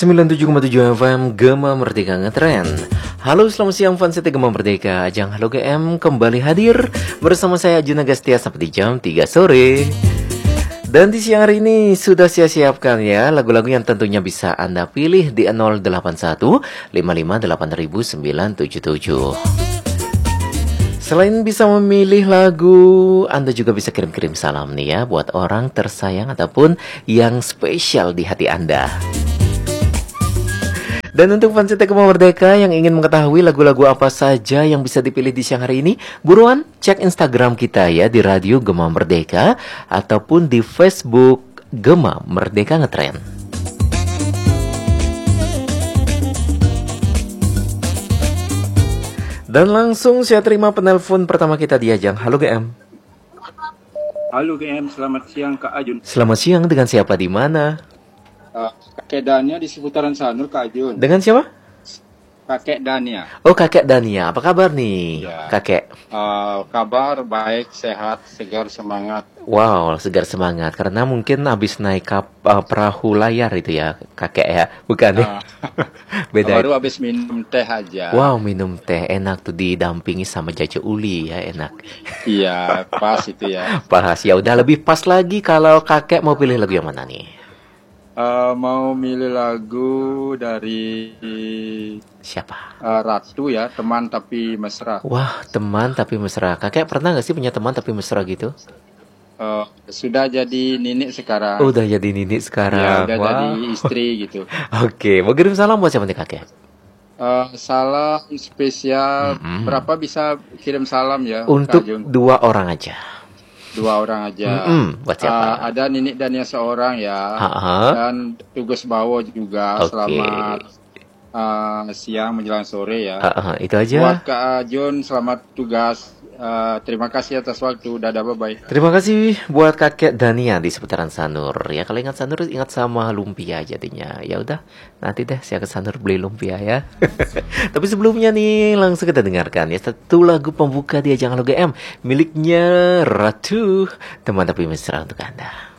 97,7 FM Gema Merdeka Ngetren. Halo, selamat siang fans setia Gema Merdeka. Ajang Halo GM kembali hadir bersama saya Ajun Agastia sampai di jam 3 sore. Dan di siang hari ini sudah saya siapkan ya lagu-lagu yang tentunya bisa Anda pilih di 081 55 8977. Selain bisa memilih lagu, Anda juga bisa kirim-kirim salam nih ya buat orang tersayang ataupun yang spesial di hati Anda. Dan untuk fans setia Gema Merdeka yang ingin mengetahui lagu-lagu apa saja yang bisa dipilih di siang hari ini, buruan cek Instagram kita ya di Radio Gema Merdeka ataupun di Facebook Gema Merdeka Ngetren. Dan langsung saya terima penelpon pertama kita di Ajang. Halo GM. Halo GM, selamat siang Kak Ajun. Selamat siang, dengan siapa di mana? Kakek Dania di seputaran Sanur Kak Ajun. Dengan siapa? Kakek Dania. Oh, Kakek Dania. Apa kabar nih, Ya. Kakek? Kabar baik, sehat, segar, semangat. Wow, segar semangat. Karena mungkin habis naik perahu layar itu ya, Kakek ya? Bukan ya? Beda. Baru habis minum teh aja. Wow, minum teh. Enak tuh didampingi sama Jaja Uli ya, enak. Iya, pas itu ya. Pas, ya udah lebih pas lagi kalau Kakek mau pilih lagu yang mana nih? Mau milih lagu dari Siapa? Ratu ya, teman tapi mesra. Wah, teman tapi mesra. Kakek pernah gak sih punya teman tapi mesra gitu? Sudah jadi nenek sekarang. Oh, udah jadi nini Ya, sekarang. udah Wah. jadi istri gitu. Oke, mau kirim salam buat siapa nih Kakek? Salam spesial. Berapa bisa kirim salam ya? Kak Untuk Ajun? 2 orang aja. 2 orang aja. Buat siapa? Ada Ninik Dania seorang ya. Ha-ha. Dan tugas bawa juga. Oke. Selamat siang menjelang sore ya. Itu aja. Buat Kak Jun, selamat tugas. Terima kasih atas waktu. Dadah, bye-bye. Terima kasih buat Kakek Dania di seputaran Sanur. Ya kalau ingat Sanur ingat sama lumpia jadinya. Ya udah, nanti deh saya ke Sanur beli lumpia ya. Tapi sebelumnya nih langsung kita dengarkan ya satu lagu pembuka di Ajang Halo GM miliknya Ratu, teman tapi mesra untuk Anda.